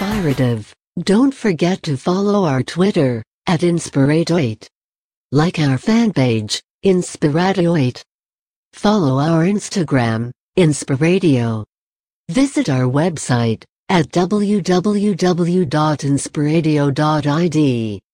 inspirative. Don't forget to follow our Twitter, @Inspirato8. Like our fan page, Inspirato8. Follow our Instagram, Inspiradio. Visit our website at www.inspiradio.id.